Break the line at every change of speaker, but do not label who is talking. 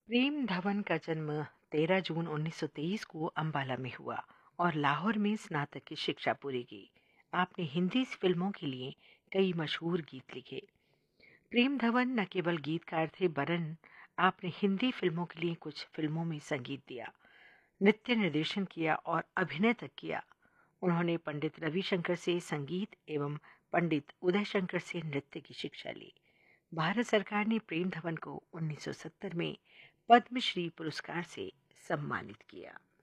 प्रेम धवन का जन्म 13 जून 1923 को अंबाला में हुआ और लाहौर में स्नातक की शिक्षा पूरी की। आपने हिंदी फिल्मों के लिए कई मशहूर गीत लिखे। प्रेम धवन न केवल गीतकार थे वरन आपने हिंदी फिल्मों के लिए कुछ फिल्मों में संगीत दिया, नृत्य निर्देशन किया और अभिनय तक किया। उन्होंने पंडित रविशंकर से संगीत एवं पंडित उदय शंकर से नृत्य की शिक्षा ली। भारत सरकार ने प्रेम धवन को 1970 में पद्मश्री पुरस्कार से सम्मानित किया।